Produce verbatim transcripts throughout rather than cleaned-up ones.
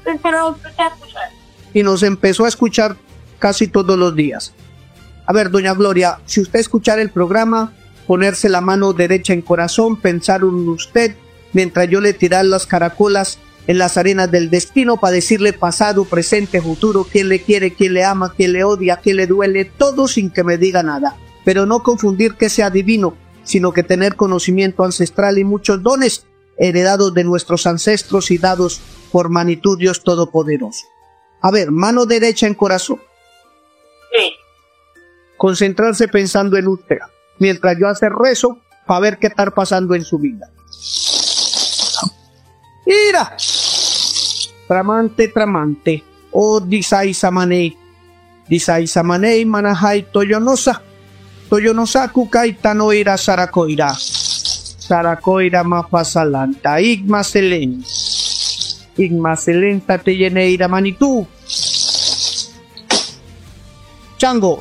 empezar a escuchar. Y nos empezó a escuchar casi todos los días. A ver, doña Gloria, si usted escuchara el programa, ponerse la mano derecha en corazón, pensar en usted, mientras yo le tirar las caracolas en las arenas del destino para decirle pasado, presente, futuro, quién le quiere, quién le ama, quién le odia, quién le duele, todo sin que me diga nada. Pero no confundir que sea divino, sino que tener conocimiento ancestral y muchos dones heredados de nuestros ancestros y dados por Manitud Dios Todopoderoso. A ver, mano derecha en corazón. Sí. Concentrarse pensando en usted, mientras yo hacer rezo para ver qué está pasando en su vida. ¡Ira! Tramante, tramante. O disai samanei. Disai samanei manahai toyonosa. Toyonosa kukai tanoira sarakoira. Sarakoira mafasalanta. Igma selen. Igma selenta te lleneira manitú. Chango.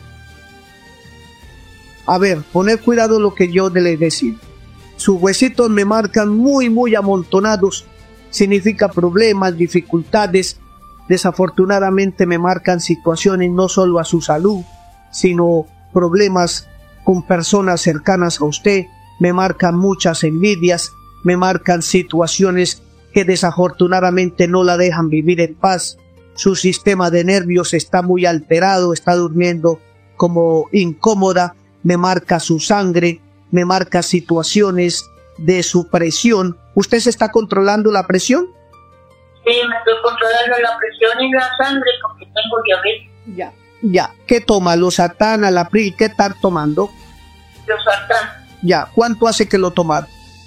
A ver, poner cuidado lo que yo le decir. Sus huesitos me marcan muy, muy amontonados. Significa problemas, dificultades. Desafortunadamente me marcan situaciones no solo a su salud, sino problemas con personas cercanas a usted. Me marcan muchas envidias. Me marcan situaciones que desafortunadamente no la dejan vivir en paz. Su sistema de nervios está muy alterado, está durmiendo como incómoda. Me marca su sangre, me marca situaciones de su presión. ¿Usted se está controlando la presión? Sí, me estoy controlando la presión y la sangre porque tengo diabetes. Ya, ya. ¿Qué toma? ¿Losartán, Alapril? ¿Qué está tomando? Losartán. Ya. ¿Cuánto hace que lo tomar?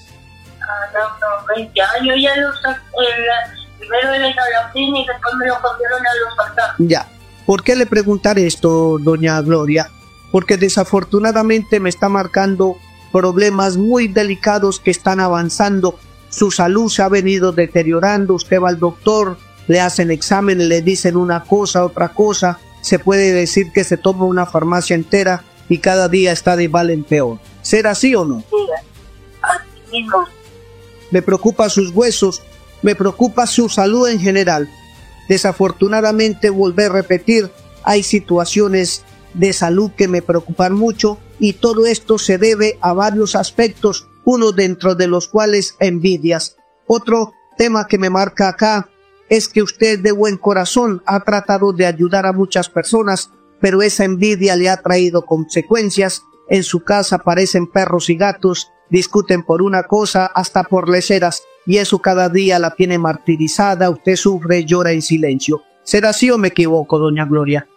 Ah, no, no, veinte años ya lo el, primero era el Alapril y después me lo cambiaron a Losartán. Ya. ¿Por qué le preguntaré esto, doña Gloria? Porque desafortunadamente me está marcando problemas muy delicados que están avanzando. Su salud se ha venido deteriorando. Usted va al doctor, le hacen exámenes, le dicen una cosa, otra cosa. Se puede decir que se toma una farmacia entera y cada día está de mal en peor. ¿Será así o no? Sí, así mismo. Me preocupa sus huesos, me preocupa su salud en general. Desafortunadamente, volver a repetir, hay situaciones de salud que me preocupan mucho y todo esto se debe a varios aspectos, uno dentro de los cuales envidias. Otro tema que me marca acá es que usted de buen corazón ha tratado de ayudar a muchas personas, pero esa envidia le ha traído consecuencias. En su casa aparecen perros y gatos, discuten por una cosa hasta por leceras y eso cada día la tiene martirizada. Usted sufre, llora en silencio. ¿Será así o me equivoco, doña Gloria?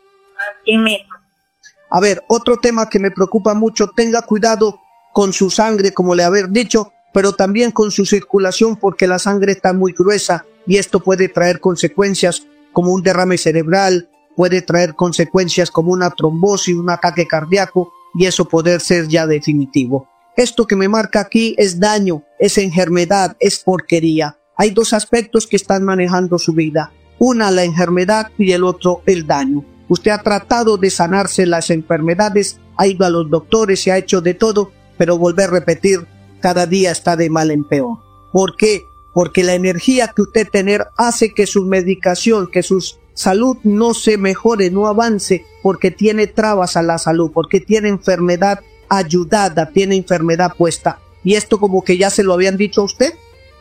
Así mismo. A ver, otro tema que me preocupa mucho, tenga cuidado con su sangre, como le haber dicho, pero también con su circulación porque la sangre está muy gruesa y esto puede traer consecuencias como un derrame cerebral, puede traer consecuencias como una trombosis, un ataque cardíaco y eso poder ser ya definitivo. Esto que me marca aquí es daño, es enfermedad, es porquería. Hay dos aspectos que están manejando su vida, una la enfermedad y el otro el daño. Usted ha tratado de sanarse las enfermedades, ha ido a los doctores, se ha hecho de todo, pero volver a repetir, cada día está de mal en peor. ¿Por qué? Porque la energía que usted tener hace que su medicación, que su salud no se mejore, no avance, porque tiene trabas a la salud, porque tiene enfermedad ayudada, tiene enfermedad puesta. ¿Y esto como que ya se lo habían dicho a usted?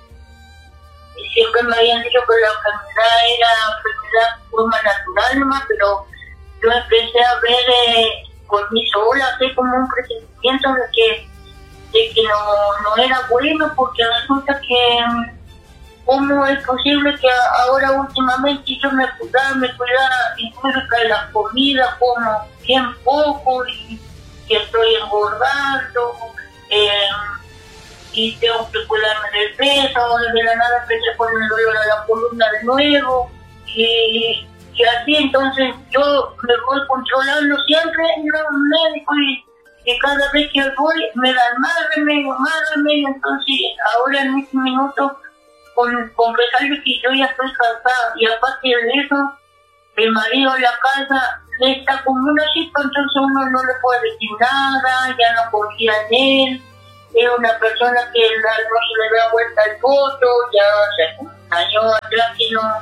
Siempre me habían dicho que la enfermedad era enfermedad de forma natural nomás, pero yo empecé a ver eh, por mí sola, así como un presentimiento de que, de que no, no era bueno, porque resulta que cómo es posible que ahora últimamente yo me cuidaba, me cuidaba incluso de la comida, como bien poco y que estoy engordando, eh, y tengo que cuidarme del peso, ahora de la nada empecé con el dolor a la columna de nuevo, y, y así entonces yo me voy controlando siempre en un médico y, y cada vez que voy me dan más remedio, más remedio, entonces ahora en este minuto con, con pesar que yo ya estoy cansada y aparte de eso, el marido en la casa está como una chispa, entonces uno no le puede decir nada, ya no confía en él. Es una persona que la, no se le da vuelta al voto, ya hace un año atrás que no,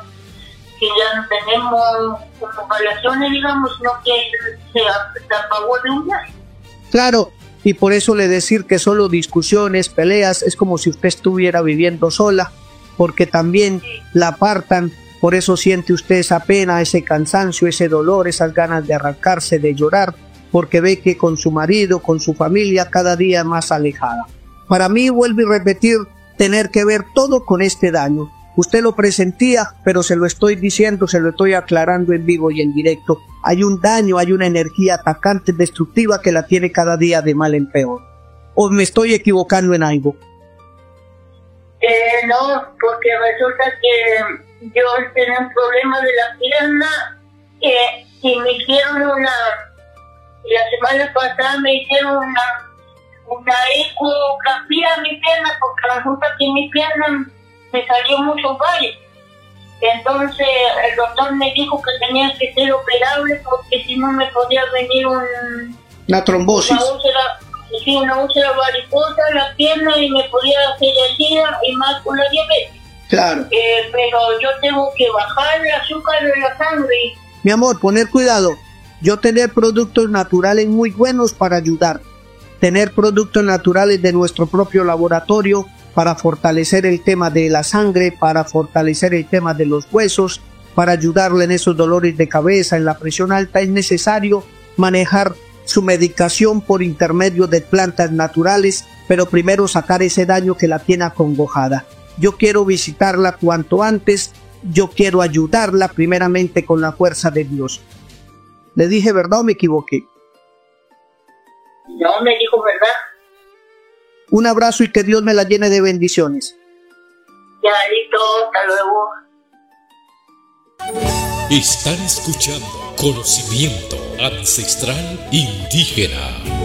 que ya no tenemos como relaciones, digamos, sino que se, se apagó de un día. Claro, y por eso le decir que solo discusiones, peleas, es como si usted estuviera viviendo sola, porque también sí. La apartan, por eso siente usted esa pena, ese cansancio, ese dolor, esas ganas de arrancarse, de llorar, porque ve que con su marido, con su familia, cada día más alejada. Para mí, vuelvo a repetir, tener que ver todo con este daño. Usted lo presentía, pero se lo estoy diciendo, se lo estoy aclarando en vivo y en directo. Hay un daño, hay una energía atacante, destructiva que la tiene cada día de mal en peor. ¿O me estoy equivocando en algo? Eh, no, porque resulta que yo tenía un problema de la pierna eh, y me hicieron una... La semana pasada me hicieron una, una ecografía a mi pierna porque resulta que en mi pierna me salió mucho valle. Entonces el doctor me dijo que tenía que ser operable porque si no me podía venir un, una trombosis. Una úlcera, sí, una úlcera varicosa en la pierna y me podía hacer el día y más con la diabetes. Claro. Eh, pero yo tengo que bajar el azúcar de la sangre. Mi amor, poner cuidado. Yo tener productos naturales muy buenos para ayudar. Tener productos naturales de nuestro propio laboratorio para fortalecer el tema de la sangre, para fortalecer el tema de los huesos, para ayudarle en esos dolores de cabeza, en la presión alta. Es necesario manejar su medicación por intermedio de plantas naturales, pero primero sacar ese daño que la tiene acongojada. Yo quiero visitarla cuanto antes, yo quiero ayudarla primeramente con la fuerza de Dios. ¿Le dije verdad o me equivoqué? No, me dijo verdad. Un abrazo y que Dios me la llene de bendiciones. Ya, listo, hasta luego. Están escuchando Conocimiento Ancestral Indígena.